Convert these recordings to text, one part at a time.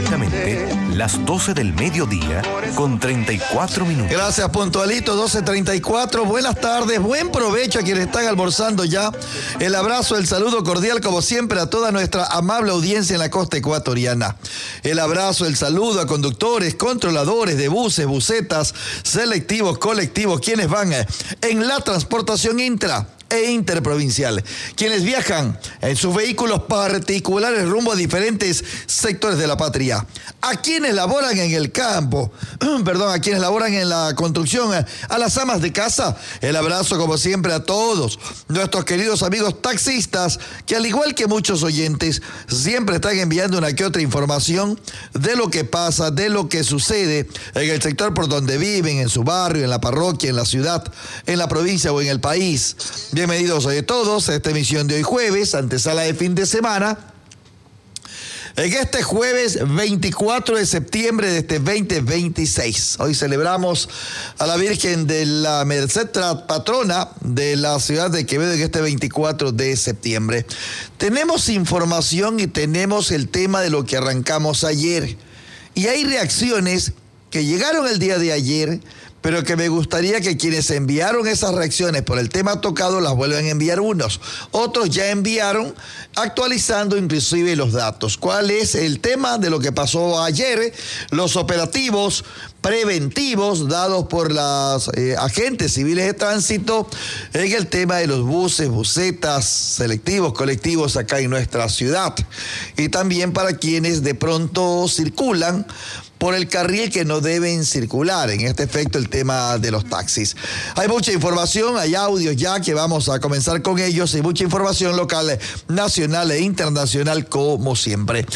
Exactamente las 12 del mediodía con 34 minutos. Gracias, puntualito, 12:34. Buenas tardes, buen provecho a quienes están almorzando ya. El abrazo, el saludo cordial, como siempre, a toda nuestra amable audiencia en la costa ecuatoriana. El abrazo, el saludo a conductores, controladores de buses, busetas, selectivos, colectivos, quienes van en la transportación intra e interprovincial, quienes viajan en sus vehículos particulares rumbo a diferentes sectores de la patria, a quienes laboran en el campo, a quienes laboran en la construcción, a las amas de casa. El abrazo, como siempre, a todos nuestros queridos amigos taxistas, que al igual que muchos oyentes, siempre están enviando una que otra información de lo que pasa, de lo que sucede en el sector por donde viven, en su barrio, en la parroquia, en la ciudad, en la provincia o en el país. Bienvenidos hoy todos a esta emisión de hoy jueves, antesala de fin de semana. En este jueves 24 de septiembre de este 2026. Hoy celebramos a la Virgen de la Merced, patrona de la ciudad de Quevedo, en este 24 de septiembre. Tenemos información y tenemos el tema de lo que arrancamos ayer. Y hay reacciones que llegaron el día de ayer, pero que me gustaría que quienes enviaron esas reacciones por el tema tocado las vuelvan a enviar unos. Otros ya enviaron, actualizando inclusive los datos. ¿Cuál es el tema de lo que pasó ayer? Los operativos preventivos dados por las agentes civiles de tránsito en el tema de los buses, busetas, selectivos, colectivos acá en nuestra ciudad. Y también para quienes de pronto circulan por el carril que no deben circular. En este efecto, el tema de los taxis. Hay mucha información, hay audios ya que vamos a comenzar con ellos y mucha información local, nacional e internacional, como siempre.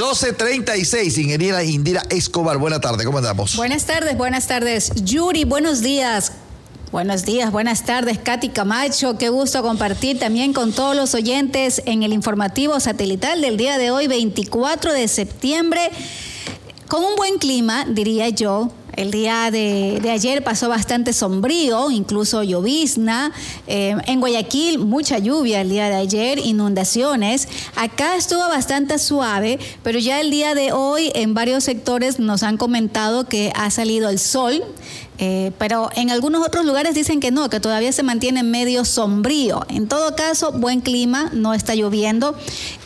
12:36, ingeniera Indira Escobar. Buenas tardes, ¿cómo andamos? Buenas tardes. Yuri, buenos días. Buenos días, buenas tardes, Katy Camacho. Qué gusto compartir también con todos los oyentes en el informativo satelital del día de hoy, 24 de septiembre. Con un buen clima, diría yo. El día de ayer pasó bastante sombrío, incluso llovizna. En Guayaquil, mucha lluvia el día de ayer, inundaciones. Acá estuvo bastante suave, pero ya el día de hoy en varios sectores nos han comentado que ha salido el sol. Pero en algunos otros lugares dicen que no, que todavía se mantiene medio sombrío. En todo caso, buen clima, no está lloviendo.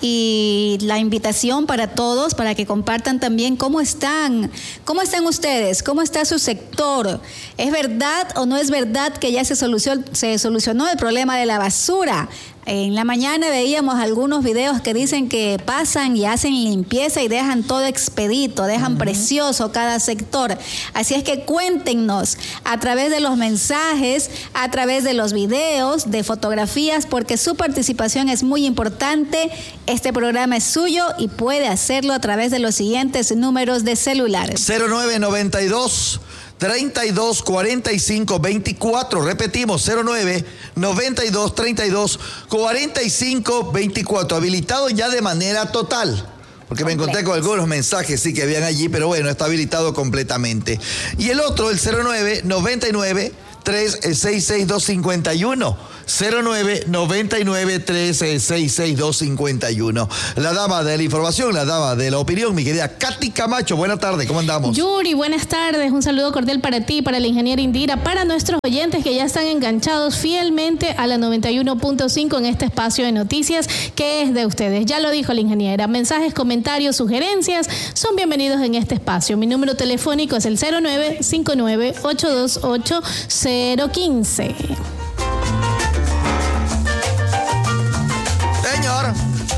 Y la invitación para todos, para que compartan también cómo están ustedes, cómo está su sector. ¿Es verdad o no es verdad que ya se solucionó el problema de la basura? En la mañana veíamos algunos videos que dicen que pasan y hacen limpieza y dejan todo expedito, dejan precioso cada sector. Así es que cuéntenos a través de los mensajes, a través de los videos, de fotografías, porque su participación es muy importante. Este programa es suyo y puede hacerlo a través de los siguientes números de celulares. 0992 32 45 24, repetimos, 09 92 32 45 24, habilitado ya de manera total, porque me encontré con algunos mensajes sí que habían allí, pero bueno, está habilitado completamente. Y el otro, el 09 99 366 251, 09 99 366 251. La dama de la información, la dama de la opinión, mi querida Katy Camacho. Buenas tardes, ¿cómo andamos? Yuri, buenas tardes. Un saludo cordial para ti, para la ingeniera Indira, para nuestros oyentes que ya están enganchados fielmente a la 91.5 en este espacio de noticias que es de ustedes. Ya lo dijo la ingeniera. Mensajes, comentarios, sugerencias son bienvenidos en este espacio. Mi número telefónico es el 0959 828 015.